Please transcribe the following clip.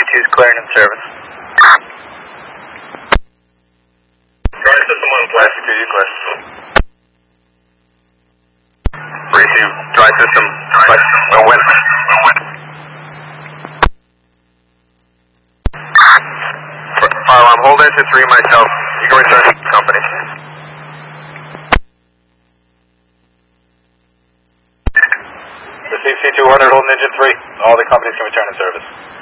C2 is clearing in service. Drive system on flight C2, you clear. Receive, drive system, we'll win. I'm holding to 3 myself. You can return to the company. Receive C2 ordered, holding engine 3. All the companies can return to service.